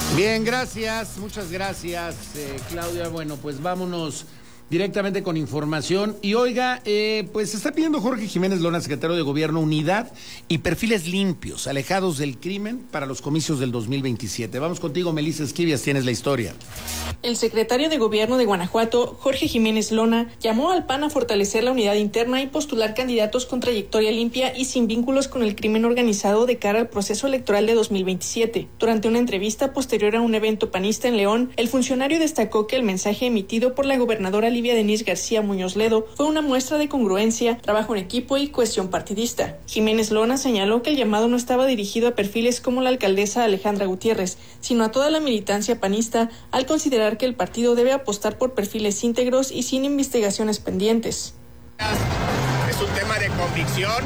Bien, gracias, muchas gracias, Claudia. Bueno, pues vámonos directamente con información. Y oiga, pues está pidiendo Jorge Jiménez Lona, secretario de Gobierno, unidad y perfiles limpios, alejados del crimen para los comicios del 2027. Vamos contigo, Melissa Esquivias, tienes la historia. El secretario de Gobierno de Guanajuato, Jorge Jiménez Lona, llamó al PAN a fortalecer la unidad interna y postular candidatos con trayectoria limpia y sin vínculos con el crimen organizado de cara al proceso electoral de 2027. Durante una entrevista posterior a un evento panista en León, el funcionario destacó que el mensaje emitido por la gobernadora Livia Denise García Muñoz Ledo fue una muestra de congruencia, trabajo en equipo y cuestión partidista. Jiménez Lona señaló que el llamado no estaba dirigido a perfiles como la alcaldesa Alejandra Gutiérrez, sino a toda la militancia panista, al considerar que el partido debe apostar por perfiles íntegros y sin investigaciones pendientes. Es un tema de convicción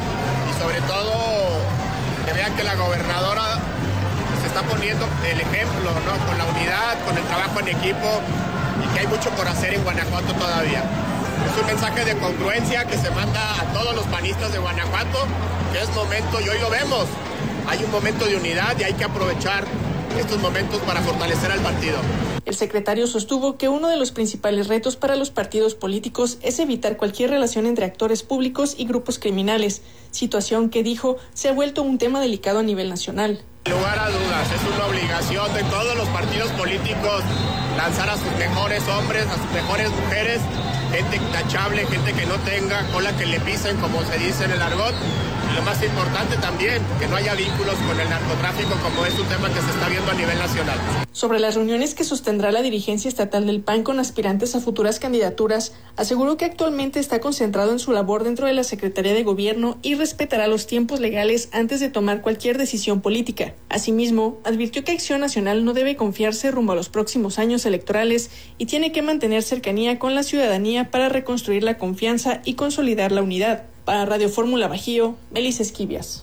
y sobre todo que vean que la gobernadora se está poniendo el ejemplo, ¿no? Con la unidad, con el trabajo en equipo y que hay mucho por hacer en Guanajuato todavía. Es un mensaje de congruencia que se manda a todos los panistas de Guanajuato, que es momento, y hoy lo vemos, hay un momento de unidad y hay que aprovechar estos momentos para fortalecer al partido. El secretario sostuvo que uno de los principales retos para los partidos políticos es evitar cualquier relación entre actores públicos y grupos criminales, situación que dijo se ha vuelto un tema delicado a nivel nacional. Sin lugar a dudas, es una obligación de todos los partidos políticos lanzar a sus mejores hombres, a sus mejores mujeres, gente intachable, gente que no tenga cola que le pisen, como se dice en el argot. Y lo más importante también, que no haya vínculos con el narcotráfico, como es un tema que se está viendo a nivel nacional. Sobre las reuniones que sostendrá la dirigencia estatal del PAN con aspirantes a futuras candidaturas, aseguró que actualmente está concentrado en su labor dentro de la Secretaría de Gobierno y respetará los tiempos legales antes de tomar cualquier decisión política. Asimismo, advirtió que Acción Nacional no debe confiarse rumbo a los próximos años electorales y tiene que mantener cercanía con la ciudadanía para reconstruir la confianza y consolidar la unidad. Para Radio Fórmula Bajío, Melissa Esquivias.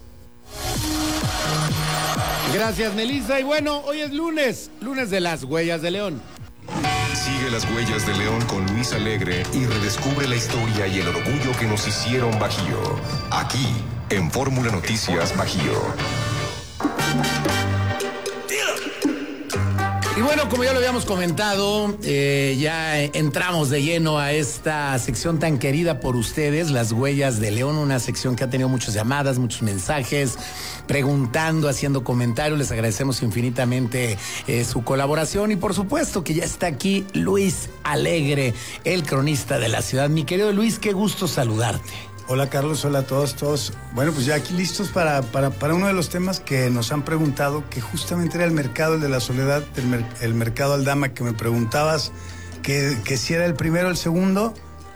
Gracias, Melissa. Y bueno, hoy es lunes de las huellas de León. Sigue las huellas de León con Luis Alegre y redescubre la historia y el orgullo que nos hicieron Bajío. Aquí, en Fórmula Noticias Bajío. Y bueno, como ya lo habíamos comentado, ya entramos de lleno a esta sección tan querida por ustedes, Las Huellas de León, una sección que ha tenido muchas llamadas, muchos mensajes, preguntando, haciendo comentarios. Les agradecemos infinitamente su colaboración y por supuesto que ya está aquí Luis Alegre, el cronista de la ciudad. Mi querido Luis, qué gusto saludarte. Hola Carlos, hola a todos. Bueno, pues ya aquí listos para uno de los temas que nos han preguntado, que justamente era el mercado, el de la soledad, el mercado Aldama, que me preguntabas que si era el primero o el segundo.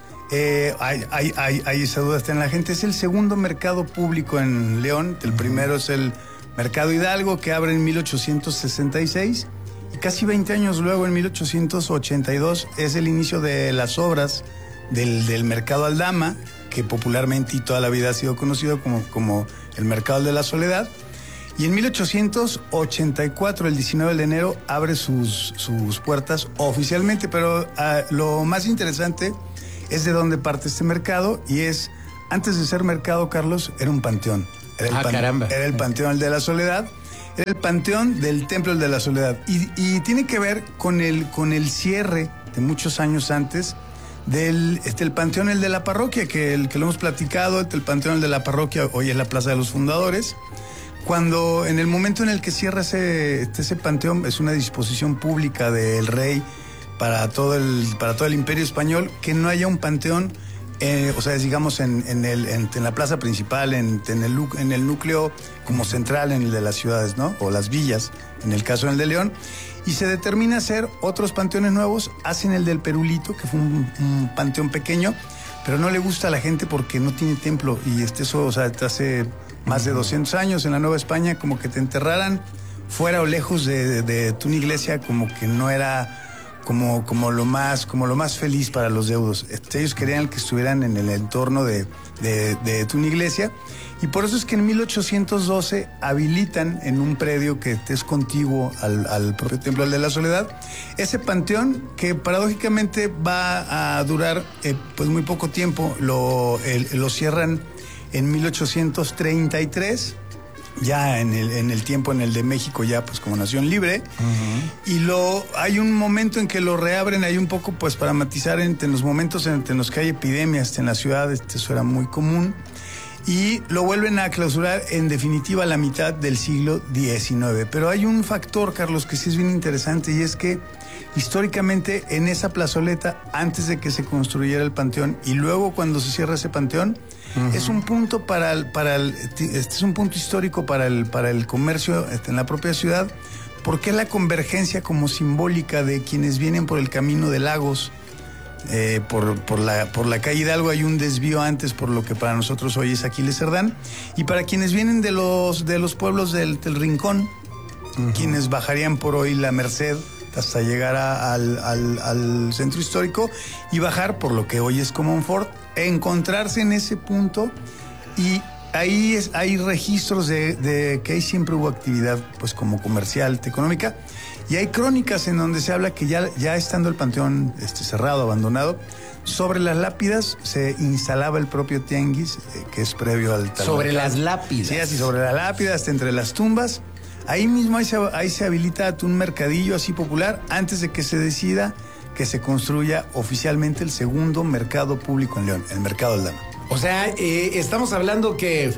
Hay esa duda está en la gente. Es el segundo mercado público en León. El primero es el Mercado Hidalgo, que abre en 1866. Y casi 20 años luego, en 1882, es el inicio de las obras del mercado Aldama, que popularmente y toda la vida ha sido conocido como el Mercado de la Soledad. Y en 1884, el 19 de enero, abre sus puertas oficialmente. Pero lo más interesante es de dónde parte este mercado, y es, antes de ser mercado, Carlos, era un panteón. Caramba. Era el Panteón de la Soledad, era el panteón del Templo de la Soledad. Y tiene que ver con el cierre de muchos años antes del el panteón, el de la parroquia, que lo hemos platicado. El panteón, el de la parroquia, hoy es la Plaza de los Fundadores. Cuando, en el momento en el que cierra ese panteón, es una disposición pública del rey para todo el Imperio Español, que no haya un panteón, o sea, digamos en la plaza principal, en el núcleo como central, en el de las ciudades, ¿no? O las villas, en el caso del de León. Y se determina hacer otros panteones nuevos. Hacen el del Perulito, que fue un panteón pequeño, pero no le gusta a la gente porque no tiene templo. Y eso, o sea, hace más de 200 años en la Nueva España, como que te enterraran fuera o lejos de tu iglesia, como que no era como lo más feliz para los deudos. Ellos querían que estuvieran en el entorno de tu iglesia. Y por eso es que en 1812 habilitan en un predio que es contiguo al propio Templo de la Soledad ese panteón, que paradójicamente va a durar pues muy poco tiempo. Lo cierran en 1833. ya en el tiempo en el de México, ya pues como nación libre. Y hay un momento en que lo reabren, hay un poco pues para matizar entre los momentos en los que hay epidemias en la ciudad, eso era muy común. Y lo vuelven a clausurar en definitiva a la mitad del siglo XIX. Pero hay un factor, Carlos, que sí es bien interesante, y es que históricamente en esa plazoleta, antes de que se construyera el panteón y luego cuando se cierra ese panteón, es un punto es un punto histórico para el comercio en la propia ciudad, porque es la convergencia como simbólica de quienes vienen por el camino de Lagos. Por la calle Hidalgo hay un desvío antes, por lo que para nosotros hoy es Aquiles Cerdán, y para quienes vienen de los pueblos del Rincón, quienes bajarían por hoy la Merced hasta llegar al centro histórico y bajar por lo que hoy es Comonfort, encontrarse en ese punto, y ahí hay registros de que ahí siempre hubo actividad pues como comercial, económica. Y hay crónicas en donde se habla que ya estando el panteón cerrado, abandonado, sobre las lápidas se instalaba el propio tianguis, que es previo al Talbacán. Sobre las lápidas. Sí, así sobre las lápidas, entre las tumbas. Ahí mismo ahí se habilita un mercadillo así popular antes de que se decida que se construya oficialmente el segundo mercado público en León, el Mercado Aldama. O sea, estamos hablando que...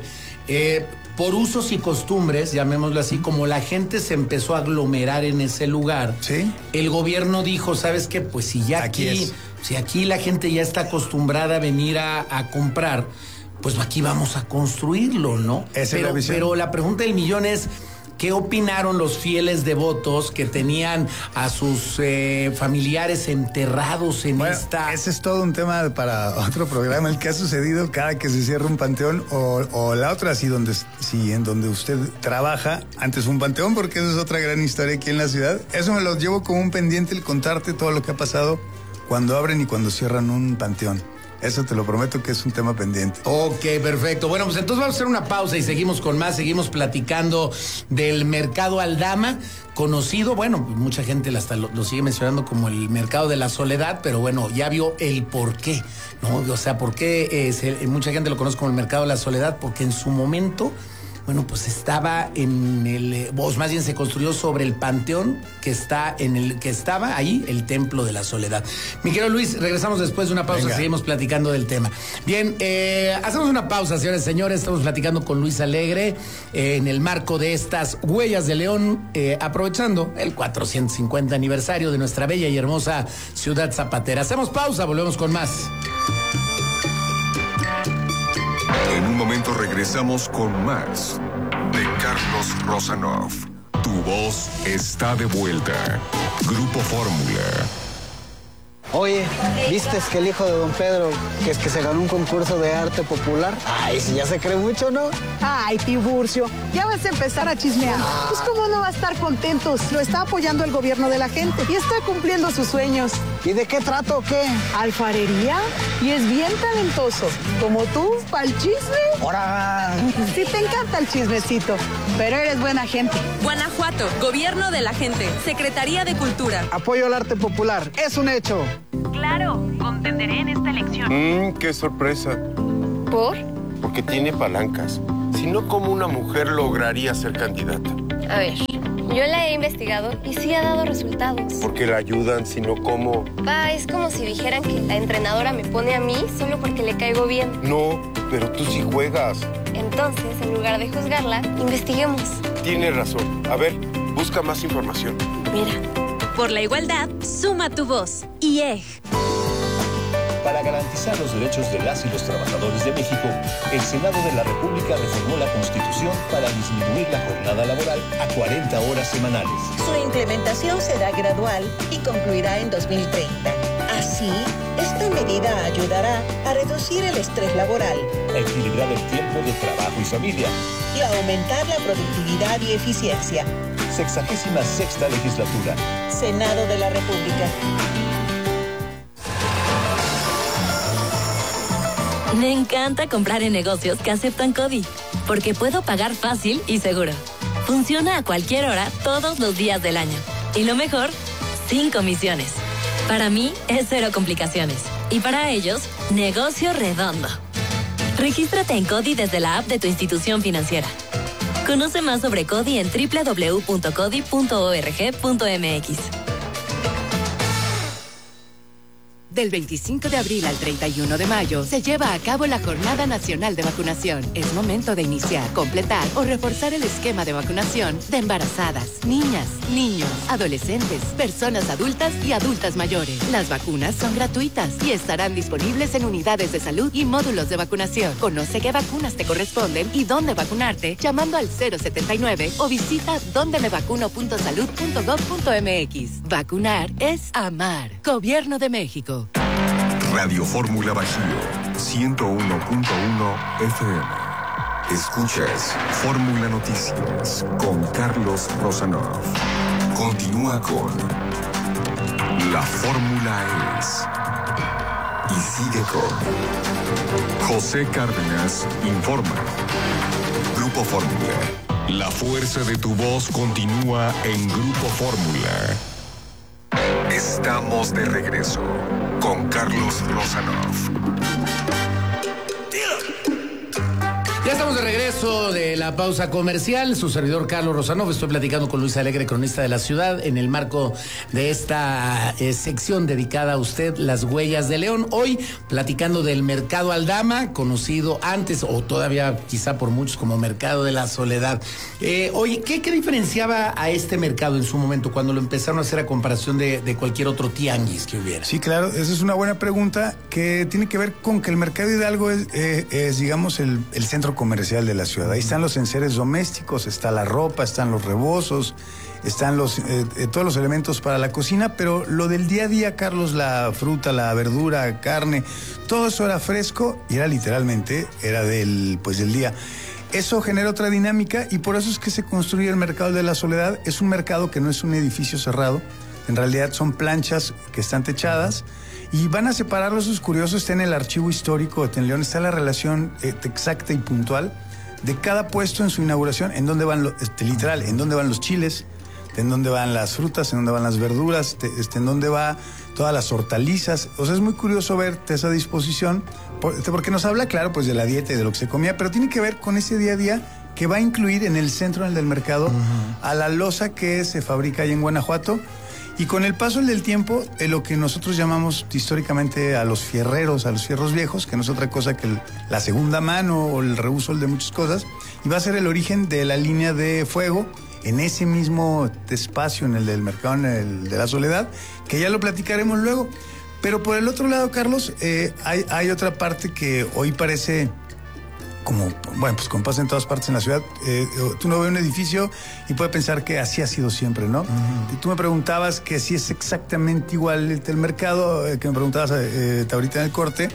por usos y costumbres, llamémoslo así, como la gente se empezó a aglomerar en ese lugar, ¿sí? El gobierno dijo, ¿sabes qué? Pues si aquí la gente ya está acostumbrada a venir a comprar, pues aquí vamos a construirlo, ¿no? Esa es la visión. Pero la pregunta del millón es, ¿qué opinaron los fieles devotos que tenían a sus familiares enterrados en esta...? Ese es todo un tema para otro programa, el que ha sucedido cada que se cierra un panteón o la otra, en donde usted trabaja, antes un panteón, porque esa es otra gran historia aquí en la ciudad. Eso me lo llevo como un pendiente, el contarte todo lo que ha pasado cuando abren y cuando cierran un panteón. Eso te lo prometo que es un tema pendiente. Ok, perfecto. Bueno, pues entonces vamos a hacer una pausa y seguimos con más. Seguimos platicando del Mercado Aldama, conocido, bueno, mucha gente hasta lo sigue mencionando como el Mercado de la Soledad, pero bueno, ya vio el por qué, ¿no? O sea, por qué mucha gente lo conoce como el Mercado de la Soledad, porque en su momento... Bueno, pues estaba más bien se construyó sobre el panteón que estaba ahí, el Templo de la Soledad. Mi querido Luis, regresamos después de una pausa. Venga. Seguimos platicando del tema. Bien, hacemos una pausa, señores y señores. Estamos platicando con Luis Alegre en el marco de estas Huellas de León, aprovechando el 450 aniversario de nuestra bella y hermosa ciudad zapatera. Hacemos pausa, volvemos con más. En un momento regresamos con más de Carlos Rosanov. Tu voz está de vuelta. Grupo Fórmula. Oye, ¿viste que el hijo de don Pedro, que es que se ganó un concurso de arte popular? Ay, si ya se cree mucho, ¿no? Ay, Tiburcio, ya vas a empezar a chismear. Pues cómo no va a estar contento, lo está apoyando el gobierno de la gente y está cumpliendo sus sueños. ¿Y de qué trato o qué? Alfarería, y es bien talentoso. Como tú, pa'l chisme. ¡Hora! Sí te encanta el chismecito, pero eres buena gente. Guanajuato, Gobierno de la Gente, Secretaría de Cultura. Apoyo al arte popular, es un hecho. Claro, contenderé en esta elección. ¡Qué sorpresa! ¿Por? Porque tiene palancas. Si no, ¿cómo una mujer lograría ser candidata? A ver, yo la he investigado y sí ha dado resultados. Porque la ayudan, si no, ¿cómo? Es como si dijeran que la entrenadora me pone a mí solo porque le caigo bien. No, pero tú sí juegas. Entonces, en lugar de juzgarla, investiguemos. Tienes razón. A ver, busca más información. Mira. Por la igualdad, suma tu voz. IEG. Para garantizar los derechos de las y los trabajadores de México, el Senado de la República reformó la Constitución para disminuir la jornada laboral a 40 horas semanales. Su implementación será gradual y concluirá en 2030. Así, esta medida ayudará a reducir el estrés laboral, a equilibrar el tiempo de trabajo y familia y a aumentar la productividad y eficiencia. 66ª legislatura. Senado de la República. Me encanta comprar en negocios que aceptan CODI, porque puedo pagar fácil y seguro. Funciona a cualquier hora, todos los días del año. Y lo mejor, sin comisiones. Para mí, es cero complicaciones. Y para ellos, negocio redondo. Regístrate en CODI desde la app de tu institución financiera. Conoce más sobre CODI en www.codi.org.mx. Del 25 de abril al 31 de mayo se lleva a cabo la Jornada Nacional de Vacunación. Es momento de iniciar, completar o reforzar el esquema de vacunación de embarazadas, niñas, niños, adolescentes, personas adultas y adultas mayores. Las vacunas son gratuitas y estarán disponibles en unidades de salud y módulos de vacunación. Conoce qué vacunas te corresponden y dónde vacunarte llamando al 079 o visita dondemevacuno.salud.gov.mx. Vacunar es amar. Gobierno de México. Radio Fórmula Bajío 101.1 FM. Escuchas Fórmula Noticias con Carlos Rosanov. Continúa con La Fórmula es. Y sigue con José Cárdenas informa. Grupo Fórmula. La fuerza de tu voz continúa en Grupo Fórmula. Estamos de regreso con Carlos Rosanov. Ya estamos de regreso de la pausa comercial. Su servidor Carlos Rosanov. Estoy platicando con Luis Alegre, cronista de la ciudad, en el marco de esta sección dedicada a usted, Las Huellas de León. Hoy platicando del Mercado Aldama, conocido antes o todavía quizá por muchos como Mercado de la Soledad. Oye, ¿qué diferenciaba a este mercado en su momento cuando lo empezaron a hacer a comparación de cualquier otro tianguis que hubiera? Sí, claro, esa es una buena pregunta que tiene que ver con que el Mercado Hidalgo es digamos, el centro comercial de la ciudad. Ahí están los enseres domésticos, está la ropa, están los rebozos, están todos los elementos para la cocina, pero lo del día a día, Carlos, la fruta, la verdura, carne, todo eso era fresco y era literalmente, del día. Eso genera otra dinámica y por eso es que se construye el Mercado de la Soledad. Es un mercado que no es un edificio cerrado, en realidad son planchas que están techadas. Y van a separarlo, eso es curioso, está en el archivo histórico de León, está la relación exacta y puntual de cada puesto en su inauguración, en dónde van, literal, en dónde van los chiles, en dónde van las frutas, en dónde van las verduras, en dónde va todas las hortalizas. O sea, es muy curioso ver esa disposición, porque nos habla, claro, pues de la dieta y de lo que se comía, pero tiene que ver con ese día a día que va a incluir en el centro del mercado a la loza que se fabrica ahí en Guanajuato. Y con el paso del tiempo, lo que nosotros llamamos históricamente a los fierreros, a los fierros viejos, que no es otra cosa que la segunda mano o el reuso de muchas cosas, y va a ser el origen de la línea de fuego en ese mismo espacio, en el del mercado, en el de la Soledad, que ya lo platicaremos luego. Pero por el otro lado, Carlos, hay otra parte que hoy parece pues como pasa en todas partes en la ciudad, tú no ves un edificio y puedes pensar que así ha sido siempre, ¿no? Y tú me preguntabas que si es exactamente igual el mercado, que me preguntabas ahorita en el corte,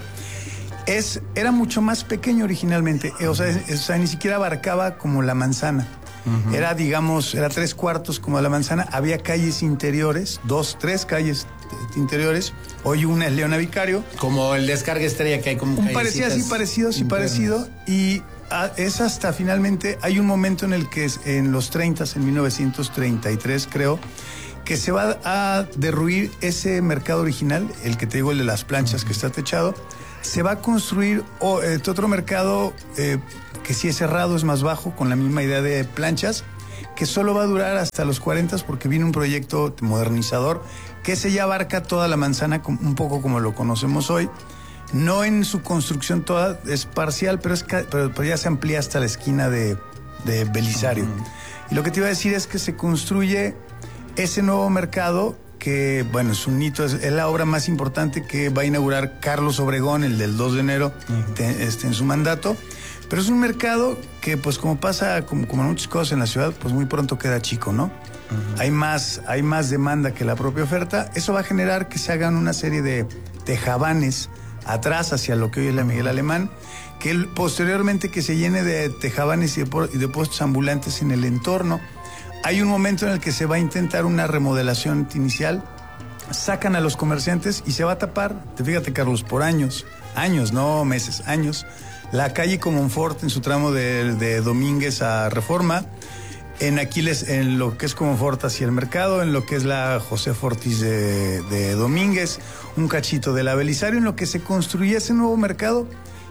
era mucho más pequeño originalmente, o sea, ni siquiera abarcaba como la manzana. Era 3/4 como la manzana, había calles interiores, 3 calles interiores, hoy una es Leona Vicario. Como el Descarga Estrella que hay como parecía así, parecido, y es hasta finalmente, hay un momento en el que en los 30, en 1933 creo, que se va a derruir ese mercado original, el que te digo, el de las planchas que está techado, se va a construir otro mercado que sí es cerrado, es más bajo, con la misma idea de planchas, que solo va a durar hasta los 40 porque viene un proyecto modernizador que ese ya abarca toda la manzana, un poco como lo conocemos hoy. No en su construcción toda, es parcial, pero ya se amplía hasta la esquina de Belisario. Y lo que te iba a decir es que se construye ese nuevo mercado que, bueno, es un hito, es la obra más importante que va a inaugurar Carlos Obregón, el del 2 de enero, en su mandato. Pero es un mercado que, pues como pasa como muchas cosas en la ciudad, pues muy pronto queda chico, ¿no? Hay más demanda que la propia oferta. Eso va a generar que se hagan una serie de tejabanes atrás hacia lo que hoy es la Miguel Alemán, que posteriormente que se llene de tejabanes y de puestos ambulantes en el entorno. Hay un momento en el que se va a intentar una remodelación inicial, sacan a los comerciantes y se va a tapar, fíjate, Carlos, por años, no meses, años, la calle Comonfort en su tramo de Domínguez a Reforma, en Aquiles, en lo que es Comonfort hacia el mercado, en lo que es la José Fortis de Domínguez, un cachito de la Belisario, en lo que se construye ese nuevo mercado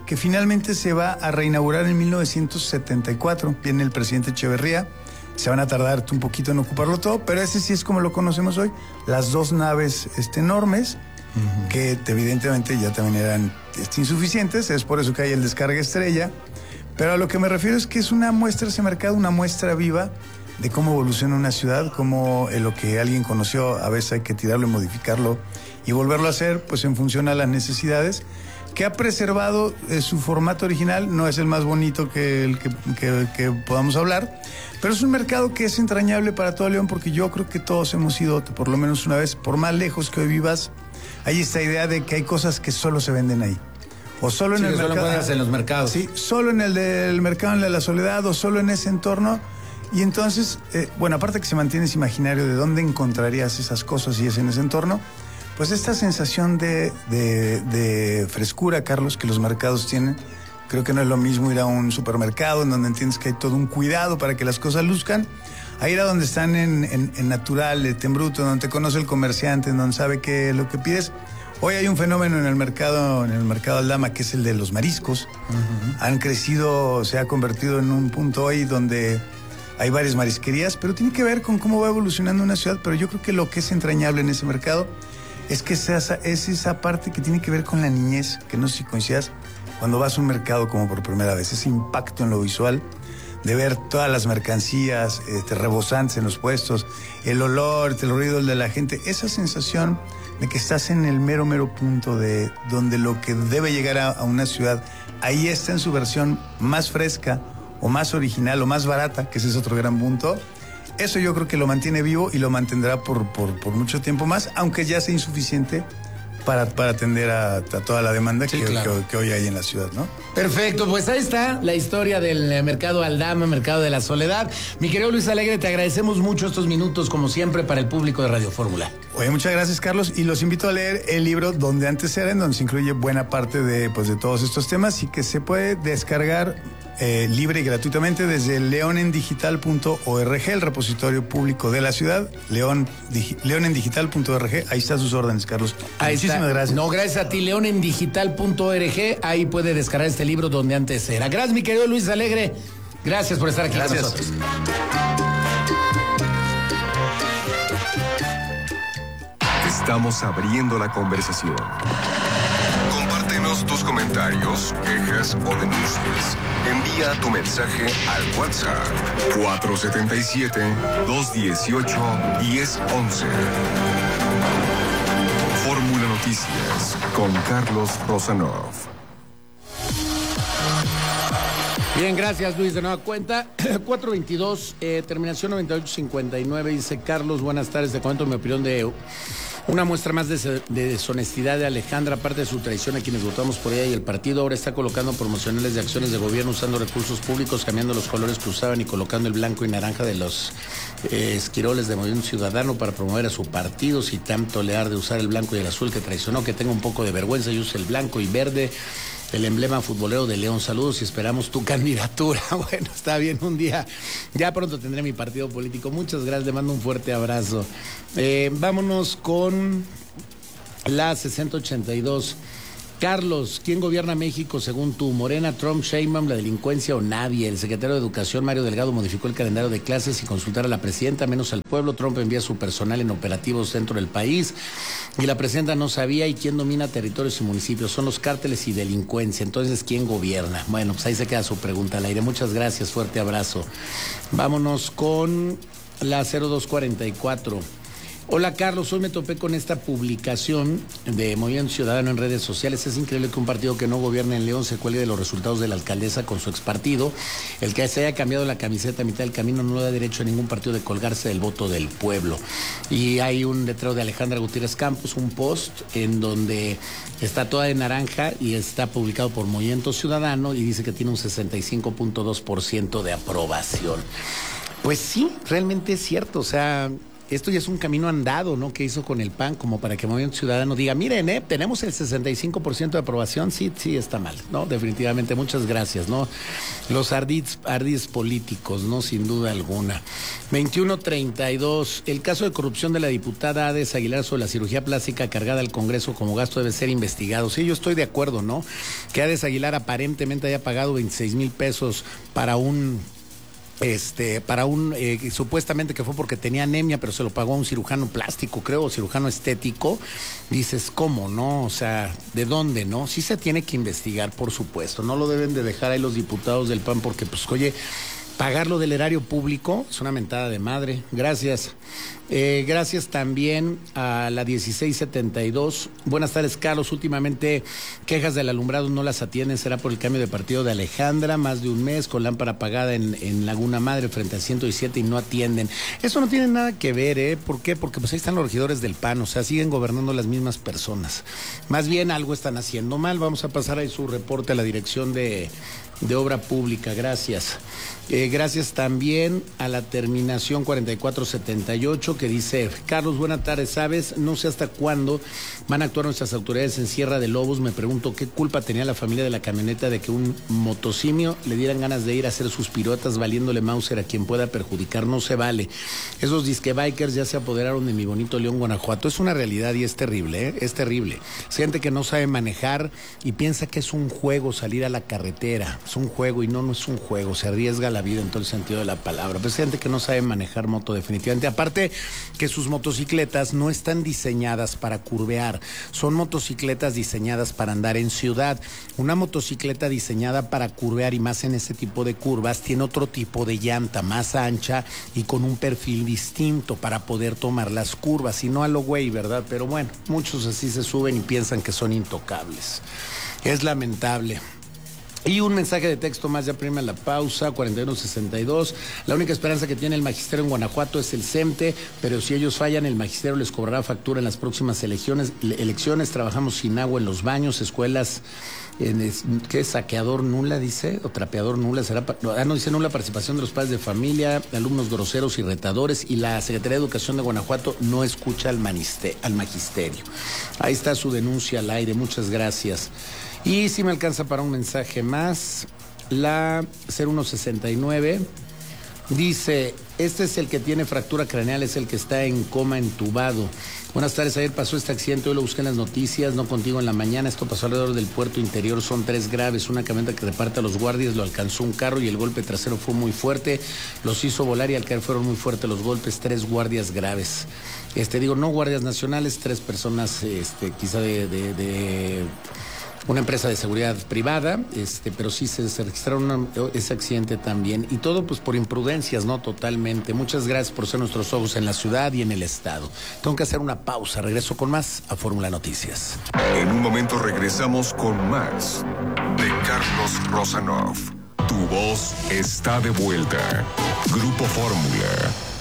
que finalmente se va a reinaugurar en 1974. Viene el presidente Echeverría, se van a tardar un poquito en ocuparlo todo, pero ese sí es como lo conocemos hoy, las 2 naves enormes, que evidentemente ya también eran insuficientes, es por eso que hay el descarga estrella, pero a lo que me refiero es que es una muestra, ese mercado, una muestra viva de cómo evoluciona una ciudad, cómo lo que alguien conoció a veces hay que tirarlo y modificarlo y volverlo a hacer pues en función a las necesidades, que ha preservado su formato original. No es el más bonito que el que podamos hablar, pero es un mercado que es entrañable para todo León, porque yo creo que todos hemos ido por lo menos una vez, por más lejos que hoy vivas, hay esta idea de que hay cosas que solo se venden ahí. O solo en el mercado. Solo encuentras en los mercados. Sí, solo en el del mercado en la Soledad, o solo en ese entorno. Y entonces, bueno, aparte que se mantiene ese imaginario de dónde encontrarías esas cosas y es en ese entorno, pues esta sensación de frescura, Carlos, que los mercados tienen. Creo que no es lo mismo ir a un supermercado en donde entiendes que hay todo un cuidado para que las cosas luzcan, a ir a donde están en natural, en bruto, donde te conoce el comerciante, en donde sabe qué es lo que pides. Hoy hay un fenómeno en el mercado Aldama, que es el de los mariscos. Han crecido, se ha convertido en un punto hoy donde hay varias marisquerías, pero tiene que ver con cómo va evolucionando una ciudad. Pero yo creo que lo que es entrañable en ese mercado es que es esa parte que tiene que ver con la niñez, que no sé si coincidas, cuando vas a un mercado como por primera vez, ese impacto en lo visual, de ver todas las mercancías rebosantes en los puestos, el olor, el ruido de la gente, esa sensación de que estás en el mero punto de donde lo que debe llegar a una ciudad, ahí está en su versión más fresca, o más original, o más barata, que ese es otro gran punto. Eso yo creo que lo mantiene vivo y lo mantendrá por mucho tiempo más, aunque ya sea insuficiente para atender a toda la demanda, sí, que hoy hay en la ciudad, ¿no? Perfecto, pues ahí está la historia del mercado Aldama, mercado de la Soledad. Mi querido Luis Alegre, te agradecemos mucho estos minutos, como siempre, para el público de Radio Fórmula. Oye, muchas gracias, Carlos, y los invito a leer el libro Donde Antes Era, en donde se incluye buena parte de todos estos temas, y que se puede descargar libre y gratuitamente desde leonendigital.org, el repositorio público de la ciudad, leonendigital.org. Ahí está sus órdenes, Carlos. Ahí Muchísimas está. Gracias. No, gracias a ti, leonendigital.org. Ahí puede descargar este libro Donde Antes Era. Gracias, mi querido Luis Alegre. Gracias por estar aquí con nosotros. Estamos abriendo la conversación. Compártenos tus comentarios, quejas o denuncias. Envía tu mensaje al WhatsApp 477-218-1011. Fórmula Noticias con Carlos Rosanov. Bien, gracias, Luis, de nueva cuenta. 422, terminación 9859, dice Carlos, buenas tardes, te comento mi opinión de una muestra más de deshonestidad de Alejandra, aparte de su traición a quienes votamos por ella, y el partido ahora está colocando promocionales de acciones de gobierno usando recursos públicos, cambiando los colores que usaban y colocando el blanco y naranja de los esquiroles de Movimiento Ciudadano para promover a su partido. Si tanto le arde usar el blanco y el azul que traicionó, que tenga un poco de vergüenza y use el blanco y verde, el emblema futbolero de León. Saludos y esperamos tu candidatura. Bueno, está bien, un día, ya pronto tendré mi partido político. Muchas gracias, le mando un fuerte abrazo. Vámonos con la 6082. Carlos, ¿quién gobierna México según tú? Morena, Trump, Sheinbaum, la delincuencia o nadie. El secretario de Educación, Mario Delgado, modificó el calendario de clases sin consultar a la presidenta, menos al pueblo. Trump envía su personal en operativos dentro del país y la presidenta no sabía. ¿Y quién domina territorios y municipios? Son los cárteles y delincuencia. Entonces, ¿quién gobierna? Bueno, pues ahí se queda su pregunta al aire. Muchas gracias, fuerte abrazo. Vámonos con la 0244. Hola, Carlos, hoy me topé con esta publicación de Movimiento Ciudadano en redes sociales. Es increíble que un partido que no gobierna en León se cuelgue de los resultados de la alcaldesa con su expartido. El que se haya cambiado la camiseta a mitad del camino no le da derecho a ningún partido de colgarse del voto del pueblo. Y hay un letrero de Alejandra Gutiérrez Campos, un post en donde está toda de naranja y está publicado por Movimiento Ciudadano y dice que tiene un 65.2% de aprobación. Pues sí, realmente es cierto, o sea, esto ya es un camino andado, ¿no? Que hizo con el PAN, como para que Movimiento Ciudadano diga, miren, tenemos el 65% de aprobación, sí está mal, ¿no? Definitivamente, muchas gracias, ¿no? Los ardis políticos, ¿no? Sin duda alguna. 21:32, el caso de corrupción de la diputada Ades Aguilar sobre la cirugía plástica cargada al Congreso como gasto debe ser investigado. Sí, yo estoy de acuerdo, ¿no? Que Ades Aguilar aparentemente haya pagado 26,000 pesos para un supuestamente que fue porque tenía anemia, pero se lo pagó a un cirujano plástico, creo, o cirujano estético. Dices, ¿cómo, no? O sea, ¿de dónde, no? Sí se tiene que investigar, por supuesto. No lo deben de dejar ahí los diputados del PAN porque, pues, oye, pagarlo del erario público es una mentada de madre. Gracias. Gracias también a la 1672. Buenas tardes, Carlos. Últimamente quejas del alumbrado no las atienden. Será por el cambio de partido de Alejandra. Más de un mes con lámpara apagada en Laguna Madre frente al 107 y no atienden. Eso no tiene nada que ver, ¿eh? ¿Por qué? Porque pues ahí están los regidores del PAN. O sea, siguen gobernando las mismas personas. Más bien algo están haciendo mal. Vamos a pasar ahí su reporte a la dirección de obra pública. Gracias. Gracias también a la terminación 4478 que dice, Carlos, buenas tardes, ¿sabes? No sé hasta cuándo van a actuar nuestras autoridades en Sierra de Lobos. Me pregunto qué culpa tenía la familia de la camioneta de que un motosimio le dieran ganas de ir a hacer sus piruetas valiéndole Mauser a quien pueda perjudicar. No se vale. Esos disque bikers ya se apoderaron de mi bonito León, Guanajuato. Es una realidad y es terrible, ¿eh? Es terrible. Es gente que no sabe manejar y piensa que es un juego salir a la carretera. Es un juego y no es un juego. Se arriesga la vida en todo el sentido de la palabra. Pero es gente que no sabe manejar moto definitivamente. Aparte que sus motocicletas no están diseñadas para curvear. Son motocicletas diseñadas para andar en ciudad. Una motocicleta diseñada para curvear y más en ese tipo de curvas tiene otro tipo de llanta más ancha y con un perfil distinto para poder tomar las curvas. Y no a lo güey, ¿verdad? Pero bueno, muchos así se suben y piensan que son intocables. Es lamentable. Y un mensaje de texto más, ya prima la pausa, 4162. La única esperanza que tiene el magisterio en Guanajuato es el CEMTE, pero si ellos fallan, el magisterio les cobrará factura en las próximas elecciones. Trabajamos sin agua en los baños, escuelas, ¿qué es? Saqueador nula, dice, o trapeador nula, no dice nula participación de los padres de familia, alumnos groseros y retadores, y la Secretaría de Educación de Guanajuato no escucha al magisterio. Ahí está su denuncia al aire, muchas gracias. Y si me alcanza para un mensaje más, la 0169 dice, este es el que tiene fractura craneal, es el que está en coma entubado. Buenas tardes, ayer pasó este accidente, hoy lo busqué en las noticias, no contigo en la mañana, esto pasó alrededor del puerto interior, son 3 graves, una camioneta que reparte a los guardias, lo alcanzó un carro y el golpe trasero fue muy fuerte, los hizo volar y al caer fueron muy fuertes los golpes, 3 guardias graves. No guardias nacionales, 3 personas, quizá de una empresa de seguridad privada, pero sí se registraron ese accidente también. Y todo pues por imprudencias, ¿no? Totalmente. Muchas gracias por ser nuestros ojos en la ciudad y en el estado. Tengo que hacer una pausa. Regreso con más a Fórmula Noticias. En un momento regresamos con más de Carlos Rosanov. Tu voz está de vuelta. Grupo Fórmula.